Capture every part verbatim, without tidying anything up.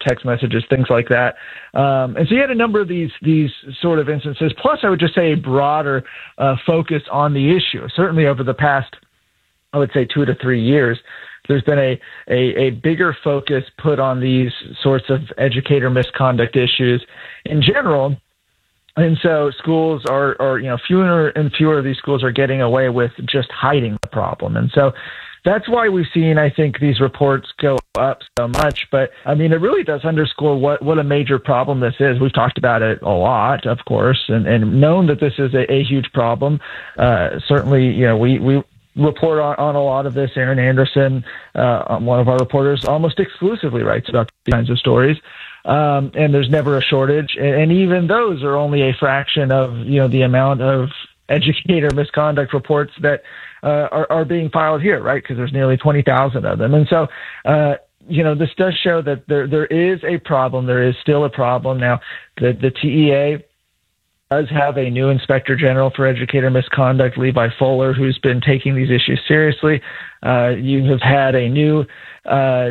text messages, things like that. Um, and so you had a number of these these sort of instances. Plus, I would just say a broader uh, focus on the issue. Certainly over the past, I would say, two to three years, there's been a, a, a bigger focus put on these sorts of educator misconduct issues in general. And so schools are, are, you know, fewer and fewer of these schools are getting away with just hiding the problem. And so that's why we've seen, I think, these reports go up so much. But, I mean, it really does underscore what, what a major problem this is. We've talked about it a lot, of course, and, and known that this is a, a huge problem. Uh, certainly, you know, we, we report on, on a lot of this. Aaron Anderson, uh, one of our reporters, almost exclusively writes about these kinds of stories. Um, and there's never a shortage. And, and even those are only a fraction of, you know, the amount of educator misconduct reports that uh, are, are being filed here, right? Because there's nearly twenty thousand of them. And so, uh, you know, this does show that there there is a problem. There is still a problem. Now, the, the T E A does have a new inspector general for educator misconduct, Levi Fuller, who's been taking these issues seriously. Uh, you have had a new uh,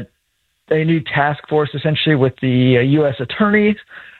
a new task force, essentially, with the uh, U S attorneys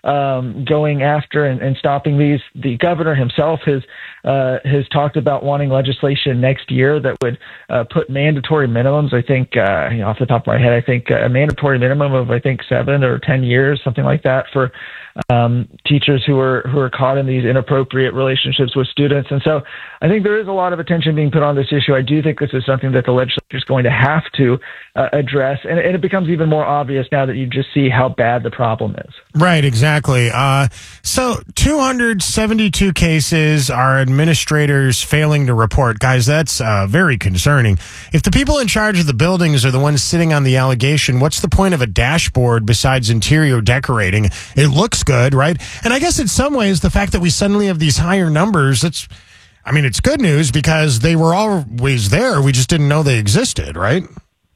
um, going after and, and stopping these. The governor himself has uh, has talked about wanting legislation next year that would uh, put mandatory minimums. I think, uh, you know, off the top of my head, I think a mandatory minimum of I think seven or ten years, something like that, for um, teachers who are who are caught in these inappropriate relationships with students. And so I think there is a lot of attention being put on this issue. I do think this is something that the legislature is going to have to uh, address, and, and it becomes even more obvious now that you just see how bad the problem is. Right, exactly. Uh, so two hundred seventy-two cases are administrators failing to report. Guys, that's uh, very concerning. If the people in charge of the buildings are the ones sitting on the allegation, what's the point of a dashboard besides interior decorating? It looks good, right? And I guess in some ways, the fact that we suddenly have these higher numbers, it's, I mean, it's good news because they were always there. We just didn't know they existed, right?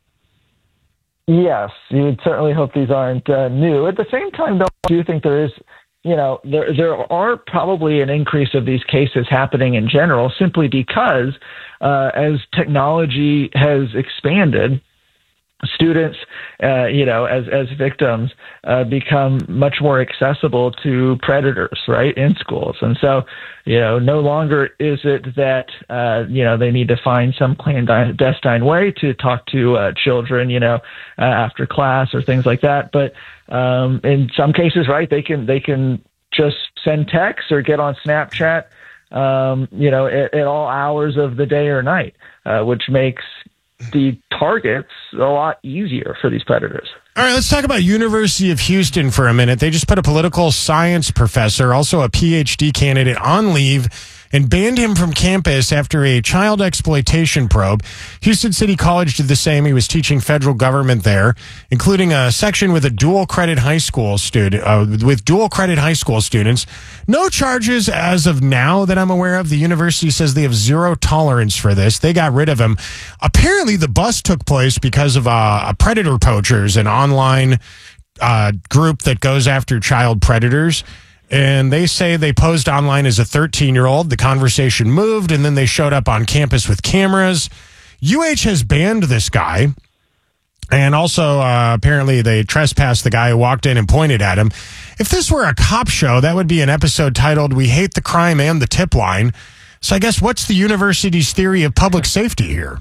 Yes, you would certainly hope these aren't uh, new. At the same time, though, I do think there is, you know, there there are probably an increase of these cases happening in general, simply because uh, as technology has expanded, students, uh, you know, as as victims, uh, become much more accessible to predators, right, in schools. And so, you know, no longer is it that, uh, you know, they need to find some clandestine way to talk to uh, children, you know, uh, after class or things like that. But um, in some cases, right, they can they can just send texts or get on Snapchat, um, you know, at, at all hours of the day or night, uh, which makes the targets a lot easier for these predators. All right, let's talk about University of Houston for a minute. They just put a political science professor, also a P H D candidate, on leave and banned him from campus after a child exploitation probe. Houston City College did the same. He was teaching federal government there, including a section with a dual credit high school student, uh, with dual credit high school students. No charges as of now that I'm aware of. The university says they have zero tolerance for this. They got rid of him. Apparently, the bust took place because of uh, Predator Poachers, an online uh, group that goes after child predators. And they say they posed online as a thirteen-year-old. The conversation moved, and then they showed up on campus with cameras. U H has banned this guy. And also, uh, apparently, they trespassed the guy who walked in and pointed at him. If this were a cop show, that would be an episode titled, "We Hate the Crime and the Tip Line." So I guess what's the university's theory of public safety here?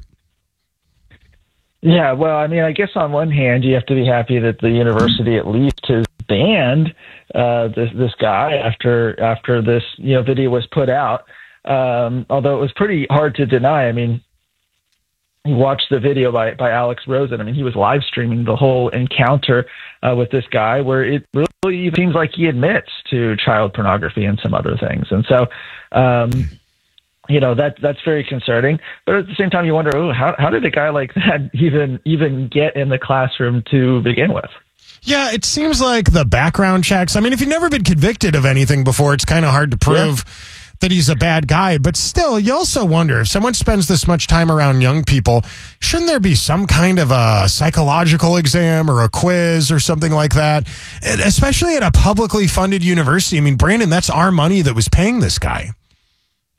Yeah, well, I mean, I guess on one hand, you have to be happy that the university at least has banned uh, this this guy after after this you know video was put out. Um, although it was pretty hard to deny. I mean, you watched the video by by Alex Rosen. I mean, he was live streaming the whole encounter uh, with this guy, where it really even seems like he admits to child pornography and some other things. And so, um, you know, that that's very concerning. But at the same time, you wonder, oh, how how did a guy like that even even get in the classroom to begin with? Yeah, it seems like the background checks. I mean, if you've never been convicted of anything before, it's kind of hard to prove yeah. that he's a bad guy. But still, you also wonder, if someone spends this much time around young people, shouldn't there be some kind of a psychological exam or a quiz or something like that? And especially at a publicly funded university. I mean, Brandon, that's our money that was paying this guy.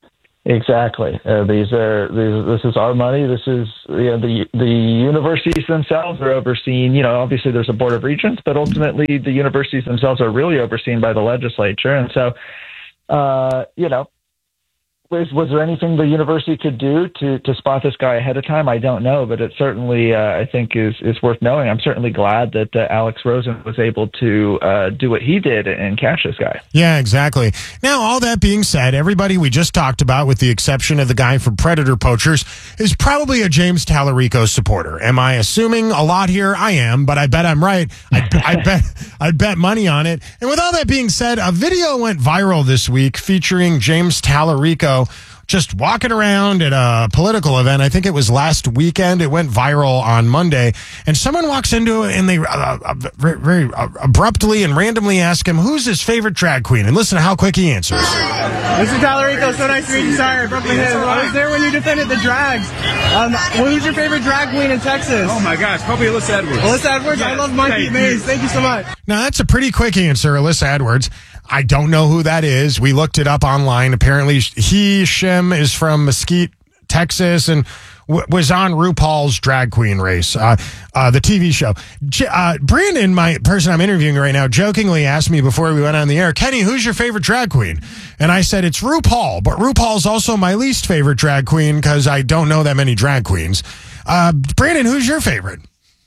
Exactly. Uh, these are these, this is our money. This is you know, the the universities themselves are overseen. You know, obviously there's a board of regents, but ultimately the universities themselves are really overseen by the legislature. And so, uh, you know, was was there anything the university could do to to spot this guy ahead of time? I don't know, but it certainly uh, I think is is worth knowing. I'm certainly glad that uh, Alex Rosen was able to uh, do what he did and catch this guy. Yeah, exactly. Now, all that being said, everybody we just talked about, with the exception of the guy from Predator Poachers, is probably a James Tallarico supporter. Am I assuming a lot here? I am, but I bet I'm right. I, I bet I bet money on it. And with all that being said, a video went viral this week featuring James Tallarico just walking around at a political event. I think it was last weekend. It went viral on Monday. And someone walks into it and they uh, uh, very, very uh, abruptly and randomly ask him, who's his favorite drag queen? And listen to how quick he answers. Mister Tallarico, so nice to meet you. Sorry, I broke my head. I was there when you defended the drags. Um, who's your favorite drag queen in Texas? Oh, my gosh, probably Alyssa Edwards. Alyssa Edwards? Yes, I love Monkey Maze. Thank you so much. Now, that's a pretty quick answer, Alyssa Edwards. I don't know who that is. We looked it up online. Apparently, he, Shim, is from Mesquite, Texas, and w- was on RuPaul's Drag Queen Race, uh, uh, the T V show. J- uh, Brandon, my person I'm interviewing right now, jokingly asked me before we went on the air, Kenny, who's your favorite drag queen? And I said, it's RuPaul, but RuPaul's also my least favorite drag queen because I don't know that many drag queens. Uh, Brandon, who's your favorite?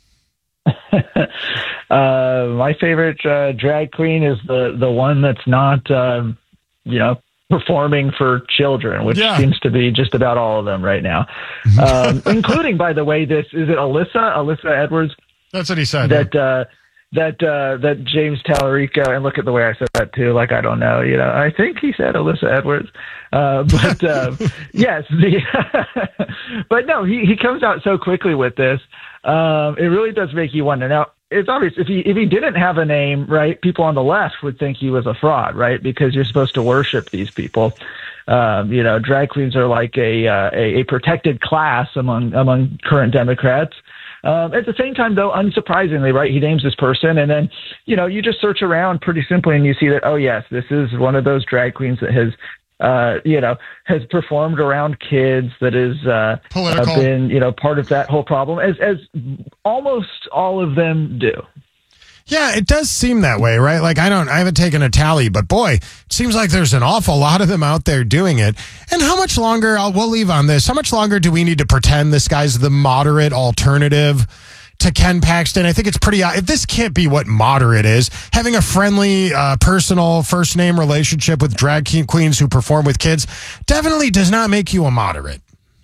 uh, my favorite uh, drag queen is the, the one that's not, um, you know, performing for children, which yeah. seems to be just about all of them right now, um, including, by the way, this is it Alyssa Alyssa Edwards. That's what he said. That uh, that uh, that James Tallarico, and look at the way I said that too. Like I don't know, you know. I think he said Alyssa Edwards, uh, but uh, yes, the but no, he he comes out so quickly with this. Um, it really does make you wonder. Now, it's obvious if he if he didn't have a name, right, people on the left would think he was a fraud, right? Because you're supposed to worship these people. Um, you know, drag queens are like a, uh, a a protected class among among current Democrats. Um, at the same time, though, unsurprisingly, right, he names this person, and then you know you just search around pretty simply, and you see that oh yes, this is one of those drag queens that has. Uh, you know, has performed around kids, that has uh, uh, been, you know, part of that whole problem, as as almost all of them do. Yeah, it does seem that way, right? Like, I don't, I haven't taken a tally, but boy, it seems like there's an awful lot of them out there doing it. And how much longer, I'll, we'll leave on this, how much longer do we need to pretend this guy's the moderate alternative to Ken Paxton? I think it's pretty, if this can't be what moderate is, having a friendly, uh, personal first name relationship with drag queens who perform with kids definitely does not make you a moderate.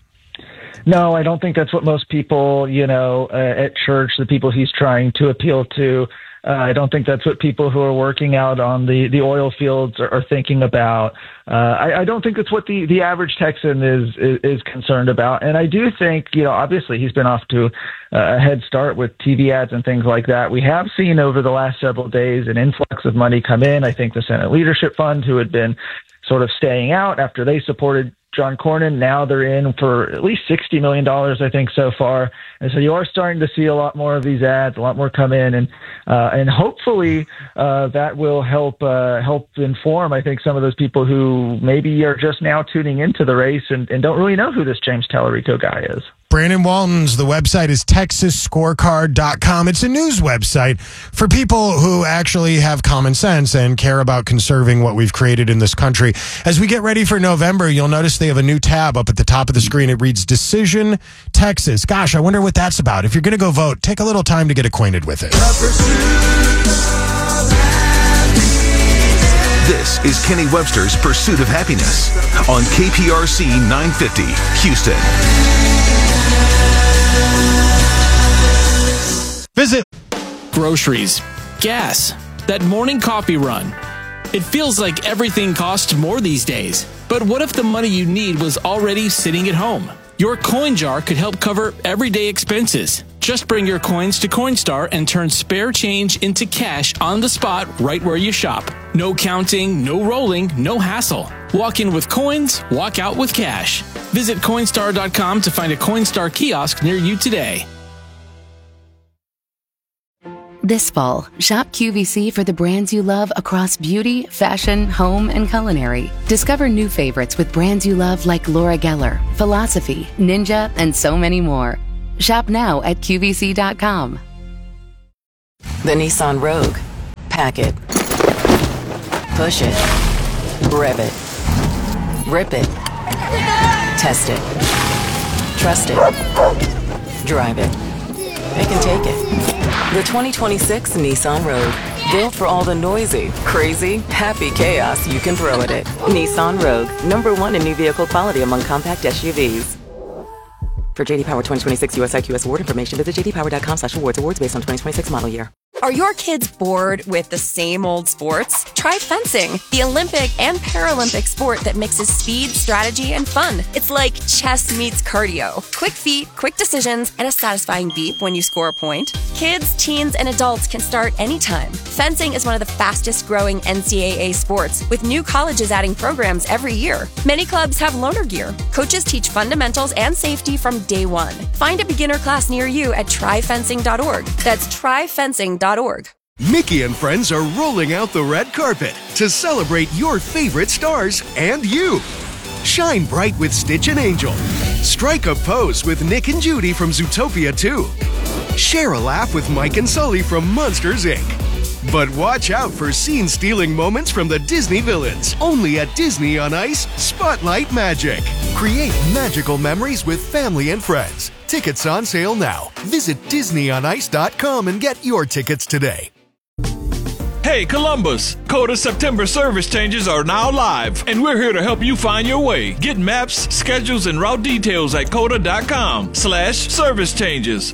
No, I don't think that's what most people, you know, uh, at church, the people he's trying to appeal to, uh, I don't think that's what people who are working out on the, the oil fields are, are thinking about. Uh, I, I don't think it's what the, the average Texan is, is is concerned about. And I do think, you know, obviously he's been off to a head start with T V ads and things like that. We have seen over the last several days an influx of money come in. I think the Senate Leadership Fund, who had been sort of staying out after they supported John Cornyn, now they're in for at least sixty million dollars, I think, so far. And so you are starting to see a lot more of these ads, a lot more come in, and uh, and hopefully uh, that will help uh, help inform, I think, some of those people who maybe are just now tuning into the race and, and don't really know who this James Tallarico guy is. Brandon Walton's, the website is texas scorecard dot com. It's a news website for people who actually have common sense and care about conserving what we've created in this country. As we get ready for November, you'll notice they have a new tab up at the top of the screen. It reads Decision Texas. Gosh, I wonder what that's about. If you're going to go vote, take a little time to get acquainted with it. This is Kenny Webster's Pursuit of Happiness on K P R C nine fifty, Houston. Visit groceries, gas, that morning coffee run. It feels like everything costs more these days. But what if the money you need was already sitting at home? Your coin jar could help cover everyday expenses. Just bring your coins to Coinstar and turn spare change into cash on the spot right where you shop. No counting, no rolling, no hassle. Walk in with coins, walk out with cash. Visit Coinstar dot com to find a Coinstar kiosk near you today. This fall, shop Q V C for the brands you love across beauty, fashion, home, and culinary. Discover new favorites with brands you love like Laura Geller, Philosophy, Ninja, and so many more. Shop now at Q V C dot com. The Nissan Rogue. Pack it. Push it. Rev it. Rip it. Test it. Trust it. Drive it. It can take it. The twenty twenty-six Nissan Rogue. Built for all the noisy, crazy, happy chaos you can throw at it. Nissan Rogue. Number one in new vehicle quality among compact S U Vs. For J D Power twenty twenty-six U S I Q S award information, visit j d power dot com slash awards. Awards based on twenty twenty-six model year. Are your kids bored with the same old sports? Try fencing, the Olympic and Paralympic sport that mixes speed, strategy, and fun. It's like chess meets cardio. Quick feet, quick decisions, and a satisfying beep when you score a point. Kids, teens, and adults can start anytime. Fencing is one of the fastest growing N C double A sports, with new colleges adding programs every year. Many clubs have loaner gear. Coaches teach fundamentals and safety from day one. Find a beginner class near you at try fencing dot org. That's try fencing dot org. Mickey and friends are rolling out the red carpet to celebrate your favorite stars and you. Shine bright with Stitch and Angel. Strike a pose with Nick and Judy from Zootopia two. Share a laugh with Mike and Sully from Monsters, Incorporated. But watch out for scene-stealing moments from the Disney villains. Only at Disney on Ice, Spotlight Magic. Create magical memories with family and friends. Tickets on sale now. Visit disney on ice dot com and get your tickets today. Hey Columbus, Coda September service changes are now live, and we're here to help you find your way. Get maps, schedules, and route details at coda dot com slash service changes.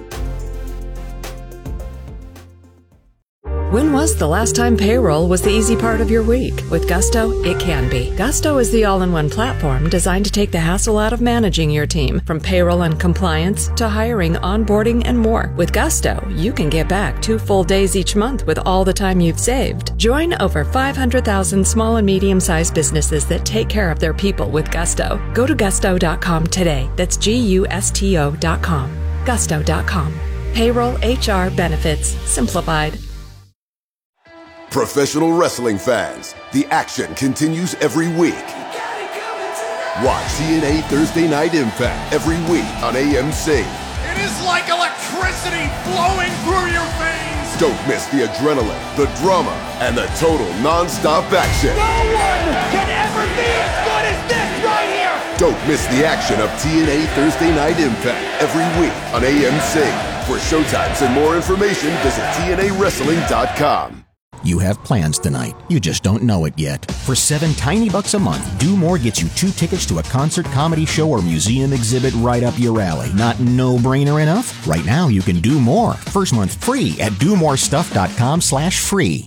When was the last time payroll was the easy part of your week? With Gusto, it can be. Gusto is the all-in-one platform designed to take the hassle out of managing your team, from payroll and compliance to hiring, onboarding, and more. With Gusto, you can get back two full days each month with all the time you've saved. Join over five hundred thousand small and medium-sized businesses that take care of their people with Gusto. Go to gusto dot com today. That's G U S T O dot com. gusto dot com. Payroll, H R, benefits, simplified. Professional wrestling fans, the action continues every week. Watch T N A Thursday Night Impact every week on A M C. It is like electricity flowing through your veins. Don't miss the adrenaline, the drama, and the total non-stop action. No one can ever be as good as this right here. Don't miss the action of T N A Thursday Night Impact every week on A M C. For showtimes and more information, visit T N A wrestling dot com. You have plans tonight. You just don't know it yet. For seven tiny bucks a month, Do More gets you two tickets to a concert, comedy show, or museum exhibit right up your alley. Not no-brainer enough? Right now, you can do more. First month free at do more stuff dot com slash free.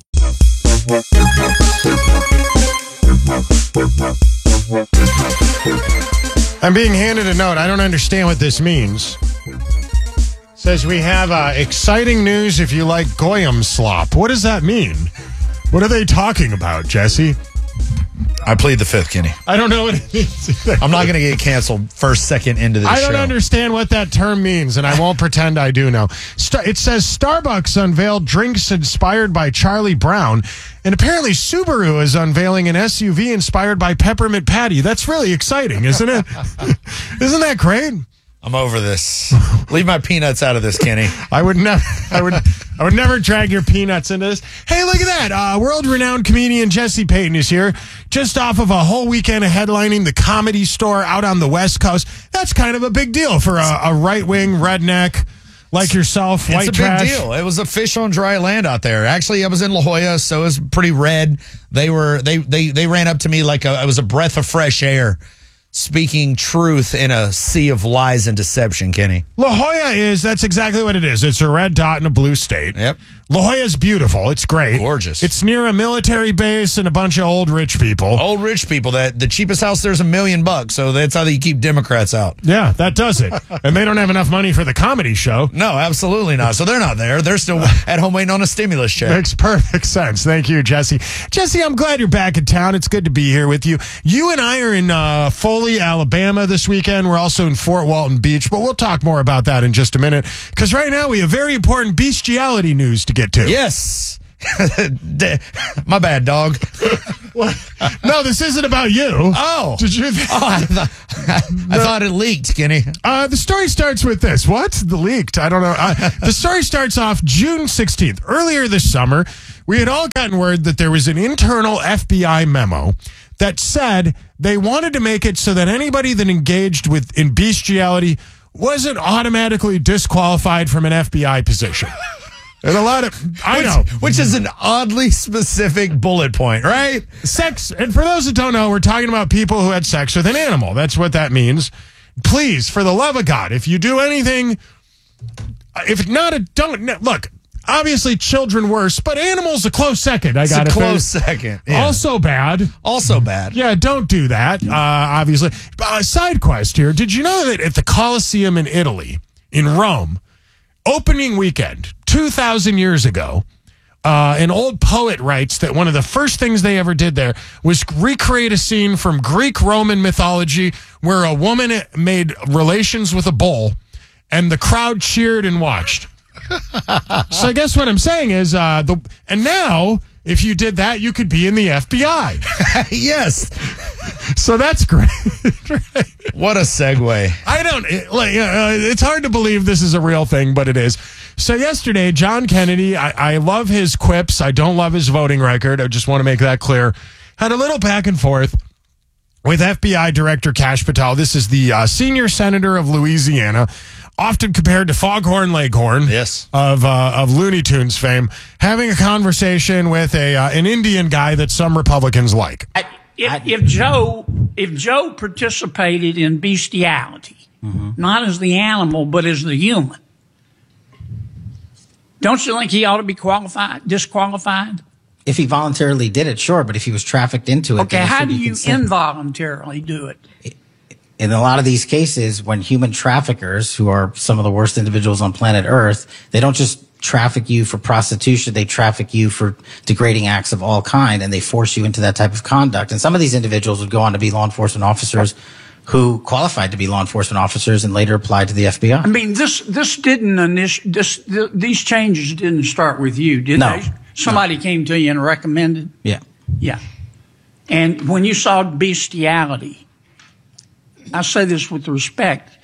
I'm being handed a note. I don't understand what this means. Says we have uh, exciting news if you like Goyim slop. What does that mean? What are they talking about, Jesse? I plead the fifth, Kenny. I don't know what it means. I'm not going to get canceled first second into the show. I don't show. understand what that term means, and I won't pretend I do know. Star- it says Starbucks unveiled drinks inspired by Charlie Brown, and apparently Subaru is unveiling an S U V inspired by Peppermint Patty. That's really exciting, isn't it? Isn't that great? I'm over this. Leave my peanuts out of this, Kenny. I would never. I would. I would never drag your peanuts into this. Hey, look at that! Uh, world-renowned comedian Jesse Payton is here, just off of a whole weekend of headlining the Comedy Store out on the West Coast. That's kind of a big deal for a, a right-wing redneck like yourself. White it's a trash. big deal. It was a fish on dry land out there. Actually, I was in La Jolla, so it was pretty red. They were. They they they ran up to me like a, it was a breath of fresh air. Speaking truth in a sea of lies and deception, Kenny. La Jolla is, that's exactly what it is. It's a red dot in a blue state. Yep. La Jolla's beautiful. It's great. Gorgeous. It's near a military base and a bunch of old rich people. Old rich people. That the cheapest house there's a million bucks, so that's how you keep Democrats out. Yeah, that does it. And they don't have enough money for the comedy show. No, absolutely not. So they're not there. They're still at home waiting on a stimulus check. Makes perfect sense. Thank you, Jesse. Jesse, I'm glad you're back in town. It's good to be here with you. You and I are in uh, Foley, Alabama this weekend. We're also in Fort Walton Beach, but we'll talk more about that in just a minute, because right now we have very important bestiality news to get to. Yes. My bad, dog. No, this isn't about you. Oh. Did you? oh I, th- I thought it leaked, Kenny. Uh, the story starts with this. What? The leaked? I don't know. Uh, the story starts off June sixteenth. Earlier this summer, we had all gotten word that there was an internal F B I memo that said they wanted to make it so that anybody that engaged with in bestiality wasn't automatically disqualified from an F B I position. And a lot of, I which, know. Which is an oddly specific bullet point, right? Sex, and for those that don't know, we're talking about people who had sex with an animal. That's what that means. Please, for the love of God, if you do anything, if not a, don't, look, obviously children worse, but animals a close second. I got a close second. Yeah. Also bad. Also bad. Yeah, don't do that, uh, obviously. Uh, side quest here. Did you know that at the Colosseum in Italy, in Rome, opening weekend, two thousand years ago, uh, an old poet writes that one of the first things they ever did there was recreate a scene from Greek-Roman mythology where a woman made relations with a bull and the crowd cheered and watched. So I guess what I'm saying is, uh, the and now, if you did that, you could be in the F B I. Yes. So that's great. What a segue. I don't, it, like, uh, it's hard to believe this is a real thing, but it is. So yesterday, John Kennedy, I, I love his quips. I don't love his voting record. I just want to make that clear. Had a little back and forth with F B I Director Kash Patel. This is the uh, senior senator of Louisiana, often compared to Foghorn Leghorn, yes, of uh, of Looney Tunes fame, having a conversation with a uh, an Indian guy that some Republicans like. If, if Joe if Joe participated in bestiality, mm-hmm. not as the animal but as the human, don't you think he ought to be qualified disqualified? If he voluntarily did it, sure, but if he was trafficked into it, okay. How do you consent. involuntarily do it? In a lot of these cases, when human traffickers, who are some of the worst individuals on planet Earth, they don't just traffic you for prostitution, they traffic you for degrading acts of all kind, and they force you into that type of conduct. And some of these individuals would go on to be law enforcement officers who qualified to be law enforcement officers and later applied to the F B I. I mean, this this didn't initi- this th- these changes didn't start with you, did no. they? Somebody no. came to you and recommended? Yeah. Yeah. And when you saw bestiality, I say this with respect,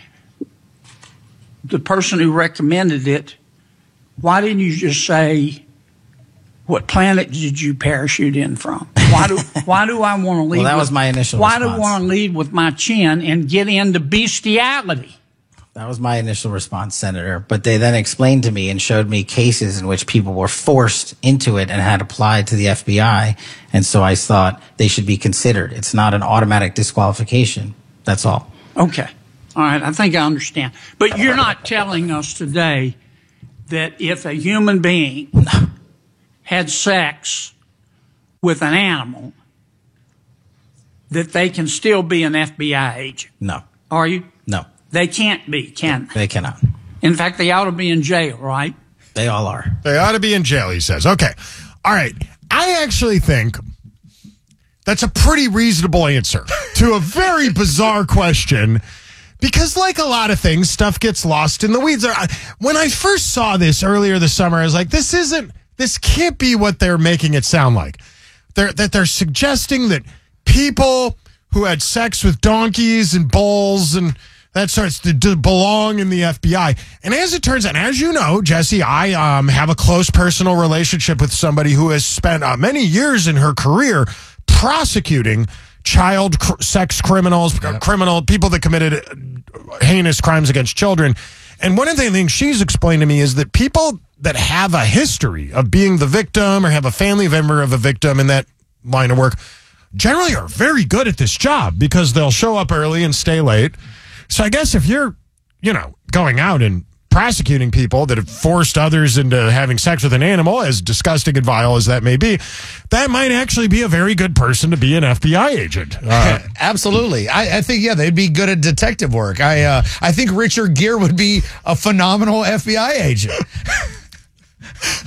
the person who recommended it, why didn't you just say, what planet did you parachute in from? Why do why do I want to lead? Well, that with, was my initial Why response. do I want to lead with my chin and get into bestiality? That was my initial response, Senator. But they then explained to me and showed me cases in which people were forced into it and had applied to the F B I. And so I thought they should be considered. It's not an automatic disqualification. That's all. Okay. All right. I think I understand. But you're not telling us today that if a human being had sex with an animal, that they can still be an F B I agent? No. Are you? No. They can't be, can they? They cannot. In fact, they ought to be in jail, right? They all are. They ought to be in jail, he says. Okay. All right. I actually think that's a pretty reasonable answer to a very bizarre question, because like a lot of things, stuff gets lost in the weeds. When I first saw this earlier this summer, I was like, this isn't, this can't be what they're making it sound like. They're, that they're suggesting that people who had sex with donkeys and bulls and that starts to, to belong in the F B I. And as it turns out, as you know, Jesse, I um, have a close personal relationship with somebody who has spent uh, many years in her career prosecuting child cr- sex criminals, yep. criminal people that committed heinous crimes against children. And one of the things she's explained to me is that people that have a history of being the victim or have a family member of a victim in that line of work generally are very good at this job because they'll show up early and stay late. So I guess if you're, you know, going out and prosecuting people that have forced others into having sex with an animal, as disgusting and vile as that may be, that might actually be a very good person to be an F B I agent. Uh, Absolutely. I, I think, yeah, they'd be good at detective work. I uh, I think Richard Gere would be a phenomenal F B I agent.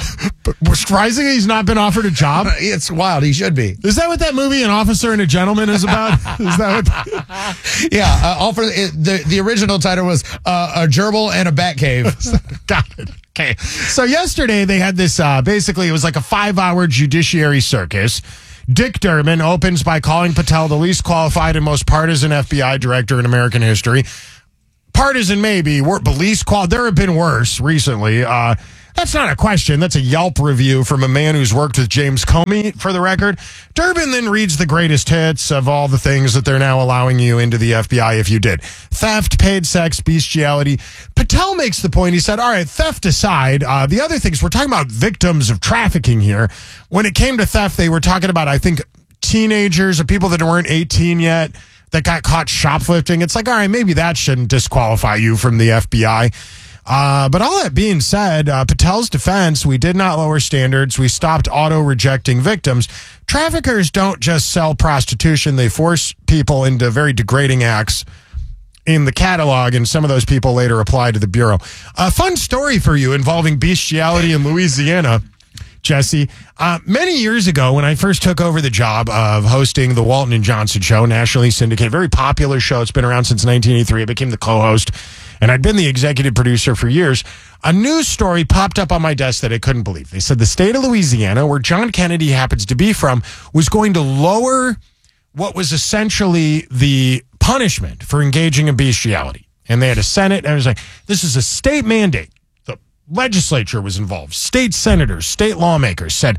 But surprisingly, he's not been offered a job. It's wild. He should be. Is that what that movie, An Officer and a Gentleman, is about? Is that what? Yeah. Uh, offer it, the the original title was uh, A Gerbil and a Batcave. Got it. Okay. So yesterday they had this. Uh, basically, it was like a five-hour judiciary circus. Dick Durbin opens by calling Patel the least qualified and most partisan F B I director in American history. Partisan, maybe, but least qualified. There have been worse recently. Uh, That's not a question. That's a Yelp review from a man who's worked with James Comey, for the record. Durbin then reads the greatest hits of all the things that they're now allowing you into the F B I if you did. Theft, paid sex, bestiality. Patel makes the point. He said, all right, theft aside, uh, the other things, we're talking about victims of trafficking here. When it came to theft, they were talking about, I think, teenagers or people that weren't eighteen yet that got caught shoplifting. It's like, all right, maybe that shouldn't disqualify you from the F B I. Uh, but all that being said, uh, Patel's defense, we did not lower standards. We stopped auto-rejecting victims. Traffickers don't just sell prostitution. They force people into very degrading acts in the catalog, and some of those people later apply to the Bureau. A fun story for you involving bestiality in Louisiana, Jesse. Uh, many years ago, when I first took over the job of hosting the Walton and Johnson Show, nationally syndicated, very popular show. It's been around since nineteen eighty-three. I became the co-host, and I'd been the executive producer for years. A news story popped up on my desk that I couldn't believe. They said the state of Louisiana, where John Kennedy happens to be from, was going to lower what was essentially the punishment for engaging in bestiality. And they had a Senate, and I was like, this is a state mandate. The legislature was involved. State senators, state lawmakers said,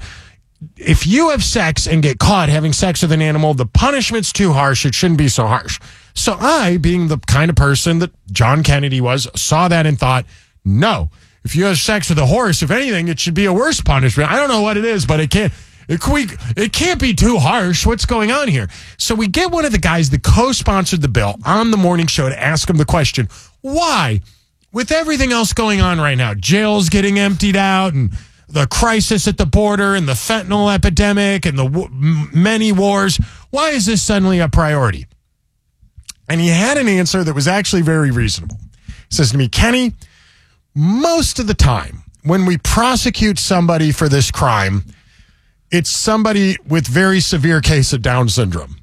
if you have sex and get caught having sex with an animal, the punishment's too harsh. It shouldn't be so harsh. So I, being the kind of person that John Kennedy was, saw that and thought, no, if you have sex with a horse, if anything, it should be a worse punishment. I don't know what it is, but it can't, it, it can't be too harsh. What's going on here? So we get one of the guys that co-sponsored the bill on the morning show to ask him the question, why, with everything else going on right now, jails getting emptied out and the crisis at the border and the fentanyl epidemic and the w- many wars, why is this suddenly a priority? And he had an answer that was actually very reasonable. He says to me, Kenny, most of the time when we prosecute somebody for this crime, it's somebody with very severe case of Down syndrome.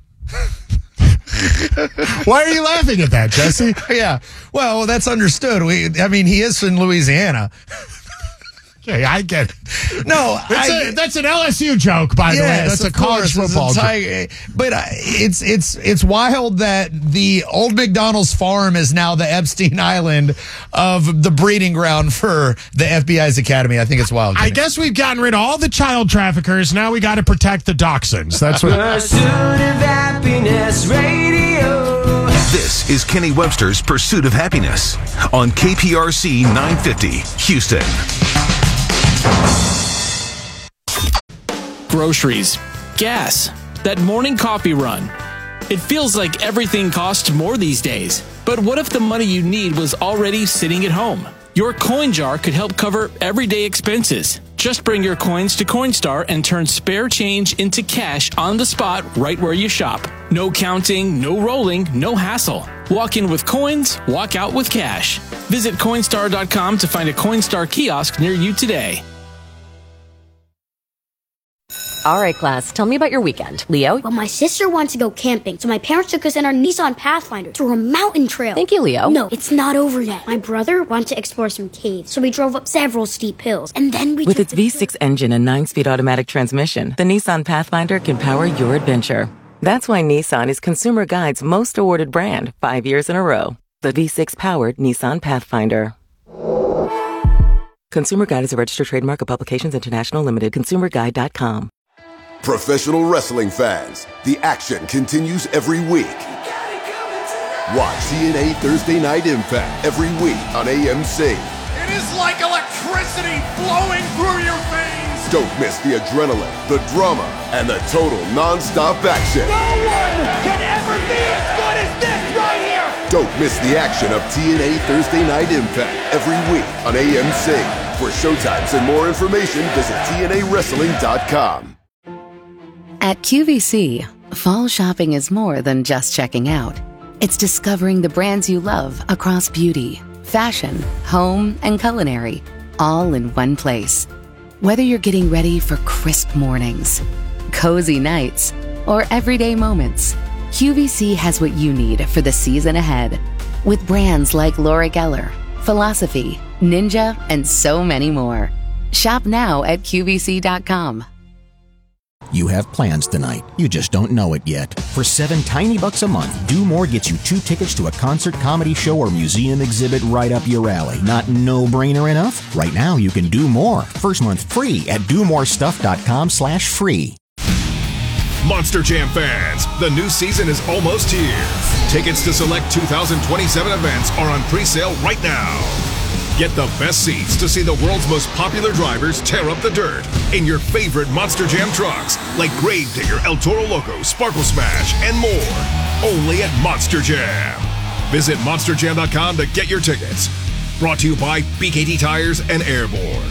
Why are you laughing at that, Jesse? Yeah. Well, that's understood. We, I mean, he is in Louisiana. Okay, I get it. No, that's, I, a, that's an L S U joke, by yes, the way. That's a college course, football joke. But uh, it's it's it's wild that the old McDonald's farm is now the Epstein Island of the breeding ground for the F B I's academy. I think it's wild. I guess we've gotten rid of all the child traffickers. Now we got to protect the dachshunds. That's what. Pursuit of Happiness Radio. This is Kenny Webster's Pursuit of Happiness on K P R C nine fifty, Houston. Groceries, gas, that morning coffee run. It feels like everything costs more these days. But what if the money you need was already sitting at home? Your coin jar could help cover everyday expenses. Just bring your coins to Coinstar and turn spare change into cash on the spot right where you shop. No counting, no rolling, no hassle. Walk in with coins, walk out with cash. Visit Coinstar dot com to find a Coinstar kiosk near you today. All right, class, tell me about your weekend. Leo? Well, my sister wants to go camping, so my parents took us in our Nissan Pathfinder through a mountain trail. Thank you, Leo. No, it's not over yet. My brother wanted to explore some caves, so we drove up several steep hills, and then we With took its V six engine and nine-speed automatic transmission, the Nissan Pathfinder can power your adventure. That's why Nissan is Consumer Guide's most awarded brand five years in a row. The V six-powered Nissan Pathfinder. Consumer Guide is a registered trademark of Publications International Limited. consumer guide dot com. Professional wrestling fans, the action continues every week. Watch T N A Thursday Night Impact every week on A M C. It is like electricity flowing through your veins. Don't miss the adrenaline, the drama, and the total non-stop action. No one can ever be as good as this right here. Don't miss the action of T N A Thursday Night Impact every week on A M C. For showtimes and more information, visit T N A wrestling dot com. At Q V C, fall shopping is more than just checking out. It's discovering the brands you love across beauty, fashion, home, and culinary, all in one place. Whether you're getting ready for crisp mornings, cozy nights, or everyday moments, Q V C has what you need for the season ahead. With brands like Laura Geller, Philosophy, Ninja, and so many more. Shop now at Q V C dot com. You have plans tonight. You just don't know it yet. For seven tiny bucks a month, Do More gets you two tickets to a concert, comedy show, or museum exhibit right up your alley. Not no-brainer enough? Right now, you can do more. First month free at do more stuff dot com slash free. Monster Jam fans, the new season is almost here. Tickets to select two thousand twenty-seven events are on pre-sale right now. Get the best seats to see the world's most popular drivers tear up the dirt in your favorite Monster Jam trucks like Gravedigger, El Toro Loco, Sparkle Smash, and more. Only at Monster Jam. Visit monster jam dot com to get your tickets. Brought to you by B K T Tires and Airborne.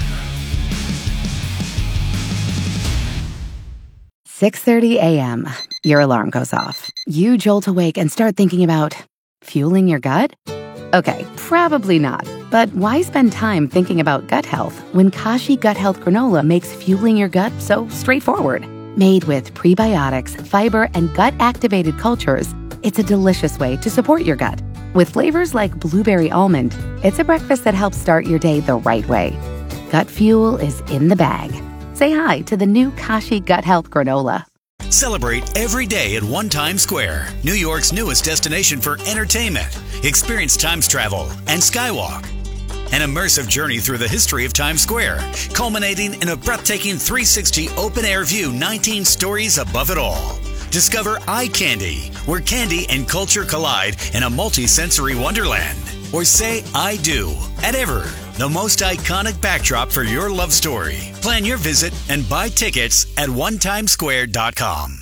six thirty a.m. Your alarm goes off. You jolt awake and start thinking about fueling your gut? Okay, probably not. But why spend time thinking about gut health when Kashi Gut Health Granola makes fueling your gut so straightforward? Made with prebiotics, fiber, and gut-activated cultures, it's a delicious way to support your gut. With flavors like blueberry almond, it's a breakfast that helps start your day the right way. Gut fuel is in the bag. Say hi to the new Kashi Gut Health Granola. Celebrate every day at One Times Square, New York's newest destination for entertainment. Experience Times Travel and Skywalk. An immersive journey through the history of Times Square, culminating in a breathtaking three sixty open-air view, nineteen stories above it all. Discover Eye Candy, where candy and culture collide in a multi-sensory wonderland. Or say I do at Ever, the most iconic backdrop for your love story. Plan your visit and buy tickets at one times square dot com.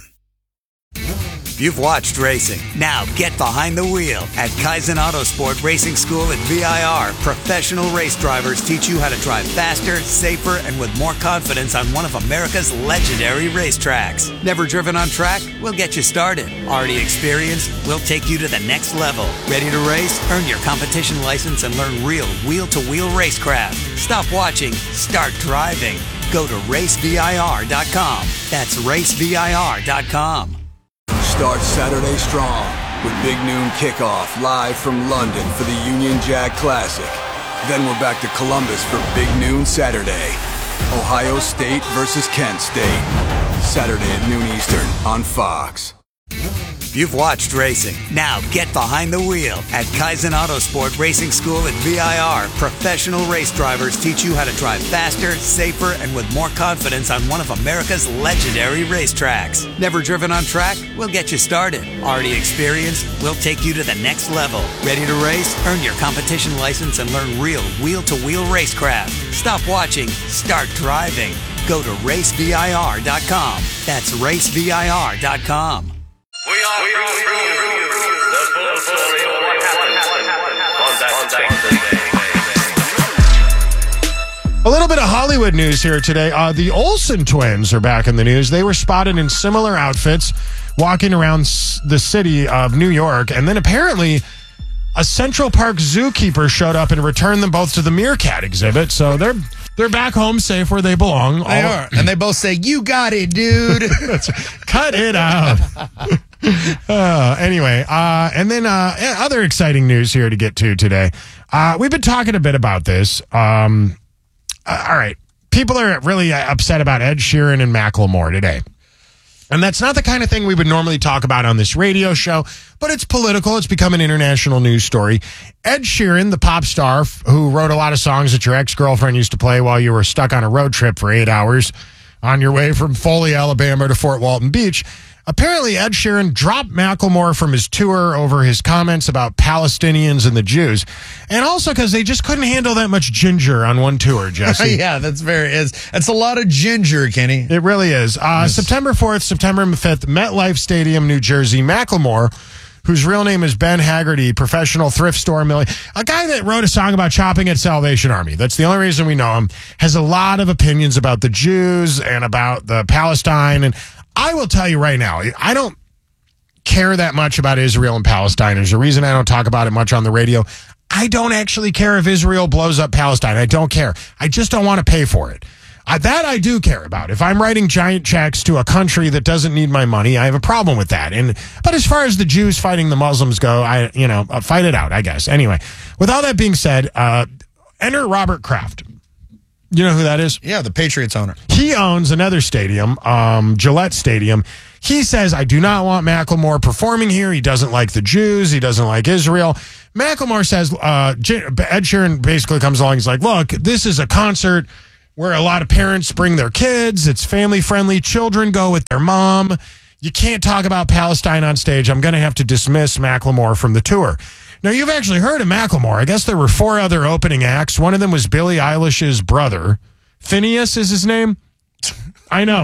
You've watched racing. Now get behind the wheel. At Kaizen Autosport Racing School at V I R, professional race drivers teach you how to drive faster, safer, and with more confidence on one of America's legendary racetracks. Never driven on track? We'll get you started. Already experienced? We'll take you to the next level. Ready to race? Earn your competition license and learn real wheel-to-wheel racecraft. Stop watching. Start driving. Go to race V I R dot com. That's race V I R dot com. Start Saturday strong with Big Noon Kickoff live from London for the Union Jack Classic. Then we're back to Columbus for Big Noon Saturday. Ohio State versus Kent State. Saturday at noon Eastern on Fox. You've watched racing. Now get behind the wheel. At Kaizen Autosport Racing School at V I R, professional race drivers teach you how to drive faster, safer, and with more confidence on one of America's legendary racetracks. Never driven on track? We'll get you started. Already experienced? We'll take you to the next level. Ready to race? Earn your competition license and learn real wheel-to-wheel racecraft. Stop watching. Start driving. Go to race V I R dot com. That's race V I R dot com. We are, we are bringing you the full story of what happened on that day. A little bit of Hollywood news here today. Uh, the Olsen twins are back in the news. They were spotted in similar outfits walking around s- the city of New York. And then apparently a Central Park zookeeper showed up and returned them both to the meerkat exhibit. So they're they're back home safe where they belong. They All, are. And they both say, "You got it, dude." Cut it out. uh, anyway, uh, and then uh, other exciting news here to get to today. Uh, we've been talking a bit about this. Um, uh, all right. People are really upset about Ed Sheeran and Macklemore today. And that's not the kind of thing we would normally talk about on this radio show, but it's political. It's become an international news story. Ed Sheeran, the pop star f- who wrote a lot of songs that your ex-girlfriend used to play while you were stuck on a road trip for eight hours on your way from Foley, Alabama to Fort Walton Beach. Apparently, Ed Sheeran dropped Macklemore from his tour over his comments about Palestinians and the Jews. And also because they just couldn't handle that much ginger on one tour, Jesse. Yeah, that's very, it's, it's a lot of ginger, Kenny. It really is. Uh, yes. September fourth, September fifth, MetLife Stadium, New Jersey. Macklemore, whose real name is Ben Haggerty, professional thrift store millionaire, a guy that wrote a song about shopping at Salvation Army. That's the only reason we know him. Has a lot of opinions about the Jews and about the Palestine. And I will tell you right now, I don't care that much about Israel and Palestine. There's a reason I don't talk about it much on the radio. I don't actually care if Israel blows up Palestine. I don't care. I just don't want to pay for it. I, that I do care about. If I'm writing giant checks to a country that doesn't need my money, I have a problem with that. And but as far as the Jews fighting the Muslims go, I you know uh, fight it out, I guess. Anyway, with all that being said, uh, enter Robert Kraft. You know who that is? Yeah, the Patriots owner. He owns another stadium, um, Gillette Stadium. He says, I do not want Macklemore performing here. He doesn't like the Jews. He doesn't like Israel. Macklemore says, uh, Ed Sheeran basically comes along. He's like, look, this is a concert where a lot of parents bring their kids. It's family friendly. Children go with their mom. You can't talk about Palestine on stage. I'm going to have to dismiss Macklemore from the tour. Now, you've actually heard of Macklemore. I guess there were four other opening acts. One of them was Billie Eilish's brother. Phineas is his name. I know.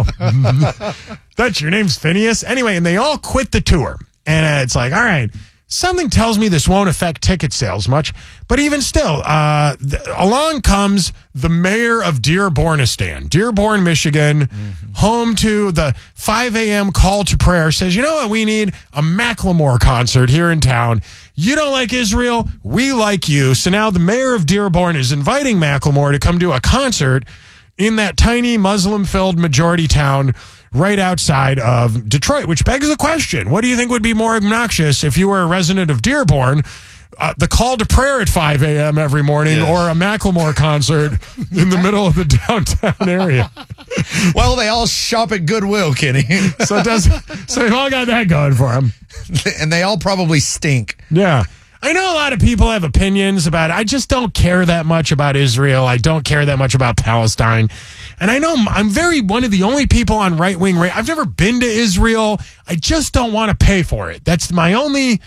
That's your name's Phineas? Anyway, and they all quit the tour. And uh, it's like, all right, something tells me this won't affect ticket sales much. But even still, uh, th- along comes the mayor of Dearbornistan, Dearborn, Michigan, mm-hmm. home to the five a.m. call to prayer, says, you know what, we need a Macklemore concert here in town. You don't like Israel, we like you. So now the mayor of Dearborn is inviting Macklemore to come do a concert in that tiny Muslim-filled majority town right outside of Detroit, which begs the question, what do you think would be more obnoxious if you were a resident of Dearborn, uh, the call to prayer at five a.m. every morning, yeah. or a Macklemore concert in the middle of the downtown area? Well, they all shop at Goodwill, Kenny. so, it does, so they've all got that going for them. And they all probably stink. Yeah. I know a lot of people have opinions about it. I just don't care that much about Israel. I don't care that much about Palestine. And I know I'm very one of the only people on right-wing radio. I've never been to Israel. I just don't want to pay for it. That's my only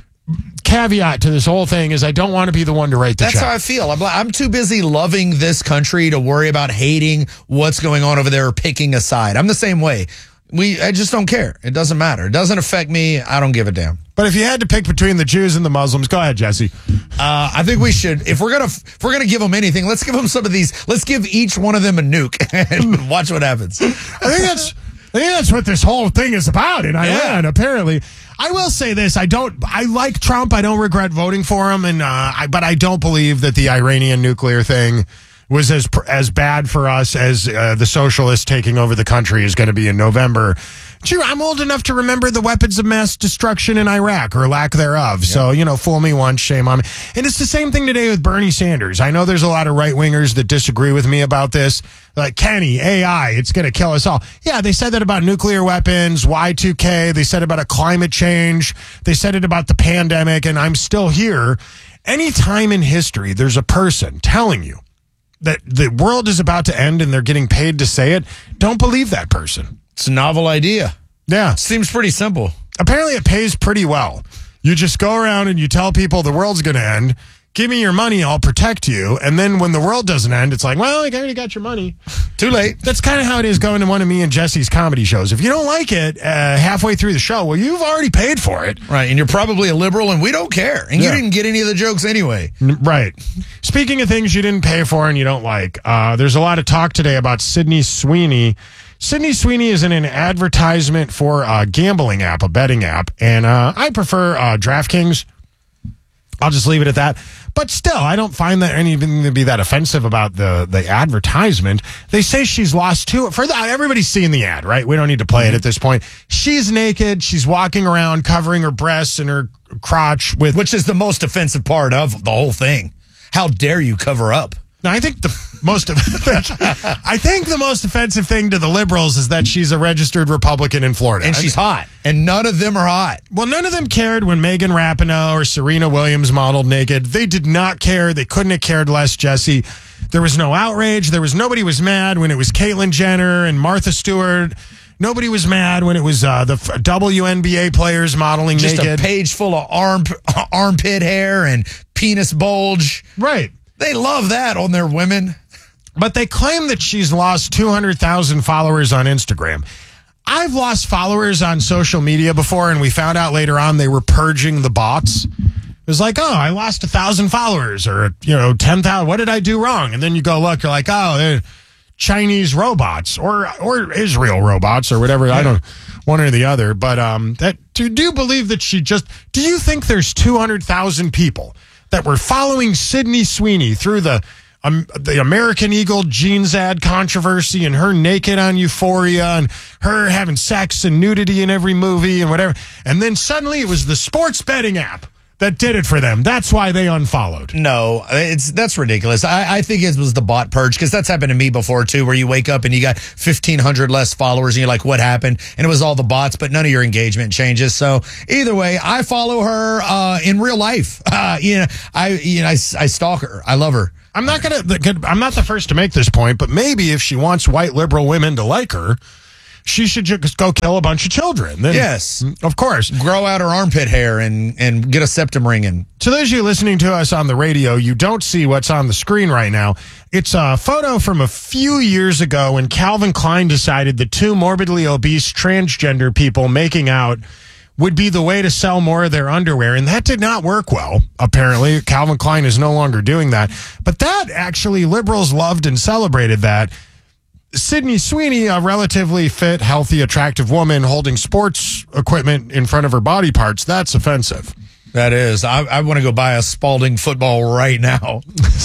caveat to this whole thing, is I don't want to be the one to write the That's check. how I feel. I'm, I'm too busy loving this country to worry about hating what's going on over there or picking a side. I'm the same way. We, I just don't care. It doesn't matter. It doesn't affect me. I don't give a damn. But if you had to pick between the Jews and the Muslims, go ahead, Jesse. Uh, I think we should. If we're gonna, if we're gonna give them anything, let's give them some of these. Let's give each one of them a nuke and watch what happens. I think that's, I think that's what this whole thing is about in Iran. Yeah. Apparently, I will say this: I don't. I like Trump. I don't regret voting for him, and uh, I, but I don't believe that the Iranian nuclear thing was as as bad for us as uh, the socialists taking over the country is going to be in November. Gee, I'm old enough to remember the weapons of mass destruction in Iraq, or lack thereof. Yeah. So, you know, fool me once, shame on me. And it's the same thing today with Bernie Sanders. I know there's a lot of right-wingers that disagree with me about this. Like, Kenny, A I, it's going to kill us all. Yeah, they said that about nuclear weapons, Y two K. They said about a climate change. They said it about the pandemic, and I'm still here. Any time in history there's a person telling you that the world is about to end and they're getting paid to say it, don't believe that person. It's a novel idea. Yeah. Seems pretty simple. Apparently it pays pretty well. You just go around and you tell people the world's going to end. Give me your money, I'll protect you. And then when the world doesn't end, it's like, well, I already got your money. Too late. That's kind of how it is going to one of me and Jesse's comedy shows. If you don't like it uh, halfway through the show, well, you've already paid for it. Right, and you're probably a liberal, and we don't care. And yeah. you didn't get any of the jokes anyway. Right. Speaking of things you didn't pay for and you don't like, uh, there's a lot of talk today about Sydney Sweeney. Sydney Sweeney is in an advertisement for a gambling app, a betting app, and uh, I prefer uh, DraftKings. I'll just leave it at that. But still, I don't find that anything to be that offensive about the, the advertisement. They say she's lost two. For the, everybody's seeing the ad, right? We don't need to play it at this point. She's naked. She's walking around covering her breasts and her crotch with... Which is the most offensive part of the whole thing. How dare you cover up? Now, I think the most I think the most offensive thing to the liberals is that she's a registered Republican in Florida. And she's hot. And none of them are hot. Well, none of them cared when Megan Rapinoe or Serena Williams modeled naked. They did not care. They couldn't have cared less, Jesse. There was no outrage. There was nobody was mad when it was Caitlyn Jenner and Martha Stewart. Nobody was mad when it was uh, the W N B A players modeling Just naked. Just a page full of arm, armpit hair and penis bulge. Right. They love that on their women. But they claim that she's lost two hundred thousand followers on Instagram. I've lost followers on social media before, and we found out later on they were purging the bots. It was like, oh, I lost one thousand followers, or, you know, ten thousand. What did I do wrong? And then you go look, you're like, oh, they're Chinese robots or or Israel robots or whatever. Yeah. I don't, one or the other. But um, that do, do you believe that she just, do you think there's two hundred thousand people that were following Sydney Sweeney through the um, the American Eagle jeans ad controversy and her naked on Euphoria and her having sex and nudity in every movie and whatever. And then suddenly it was the sports betting app that did it for them. That's why they unfollowed. No, it's that's ridiculous. I, I think it was the bot purge, because that's happened to me before too, where you wake up and you got fifteen hundred less followers and you're like, what happened? And it was all the bots, but none of your engagement changes. So either way, I follow her uh, in real life. Uh, you know, I you know I, I stalk her. I love her. I'm not gonna. I'm not the first to make this point, but maybe if she wants white liberal women to like her, she should just go kill a bunch of children. Then, yes, of course. Grow out her armpit hair and, and get a septum ring in. To those of you listening to us on the radio, you don't see what's on the screen right now. It's a photo from a few years ago when Calvin Klein decided that two morbidly obese transgender people making out would be the way to sell more of their underwear. And that did not work well, apparently. Calvin Klein is no longer doing that. But that actually, liberals loved and celebrated that. Sydney Sweeney, a relatively fit, healthy, attractive woman holding sports equipment in front of her body parts, that's offensive. That is. I, I want to go buy a Spalding football right now.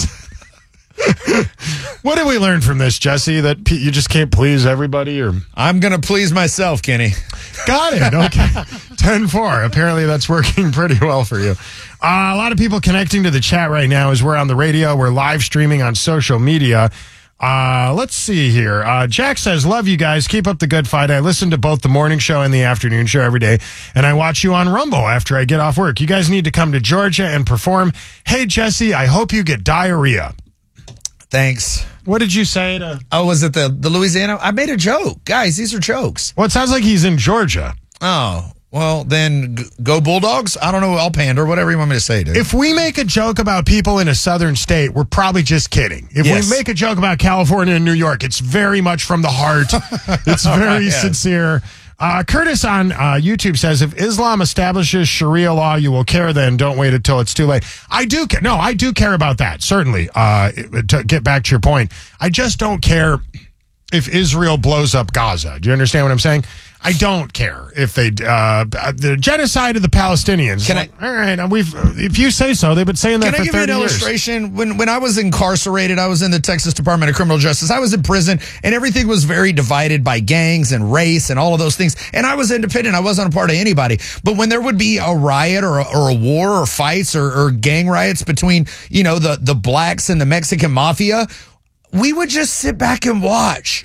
What did we learn from this, Jesse? That p- you just can't please everybody? Or I'm going to please myself, Kenny. Got it. Okay. ten four. Apparently that's working pretty well for you. Uh, a lot of people connecting to the chat right now as we're on the radio. We're live streaming on social media. Uh, let's see here. Uh, Jack says, love you guys. Keep up the good fight. I listen to both the morning show and the afternoon show every day, and I watch you on Rumble after I get off work. You guys need to come to Georgia and perform. Hey, Jesse, I hope you get diarrhea. Thanks. What did you say to? Oh, was it the, the Louisiana? I made a joke. Guys, these are jokes. Well, it sounds like he's in Georgia. Oh, well, then g- go Bulldogs. I don't know. I'll pander. Whatever you want me to say, dude. If we make a joke about people in a southern state, we're probably just kidding. If Yes. we make a joke about California and New York, it's very much from the heart. It's very Yes. sincere. Uh, Curtis on uh, YouTube says, if Islam establishes Sharia law, you will care then. Don't wait until it's too late. I do care. No, I do care about that, certainly. Uh, to get back to your point, I just don't care if Israel blows up Gaza. Do you understand what I'm saying? I don't care if they uh, the genocide of the Palestinians. Can I? All right, we've. If you say so, they've been saying that Can for I give you an thirty years. illustration? When when I was incarcerated, I was in the Texas Department of Criminal Justice. I was in prison, and everything was very divided by gangs and race and all of those things. And I was independent. I wasn't a part of anybody. But when there would be a riot or a, or a war or fights or, or gang riots between, you know, the, the blacks and the Mexican mafia, we would just sit back and watch.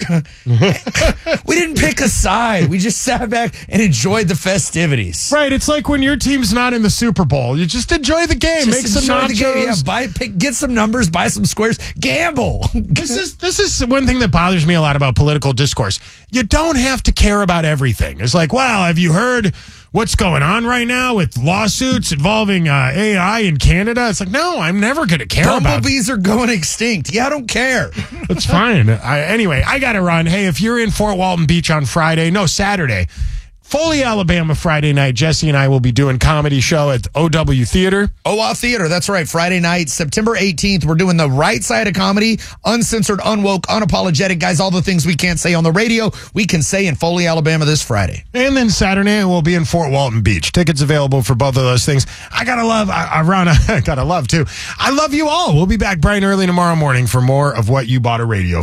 We didn't pick a side. We just sat back and enjoyed the festivities. Right. It's like when your team's not in the Super Bowl. You just enjoy the game. Just Make some enjoy nachos. the game. Yeah, buy, pick, get some numbers, buy some squares, gamble. This is this is one thing that bothers me a lot about political discourse. You don't have to care about everything. It's like, well, have you heard what's going on right now with lawsuits involving uh, A I in Canada? It's like, no, I'm never going to care about it. Bumblebees are going extinct. Yeah, I don't care. It's fine. I, anyway, I got to run. Hey, if you're in Fort Walton Beach on Friday, no, Saturday, Foley, Alabama, Friday night, Jesse and I will be doing comedy show at O W Theater. O W Theater, that's right. Friday night, September eighteenth. We're doing the right side of comedy, uncensored, unwoke, unapologetic. Guys, all the things we can't say on the radio, we can say in Foley, Alabama this Friday. And then Saturday, we'll be in Fort Walton Beach. Tickets available for both of those things. I got to love, I, I, Ron, I got to love too. I love you all. We'll be back bright and early tomorrow morning for more of What You Bought a Radio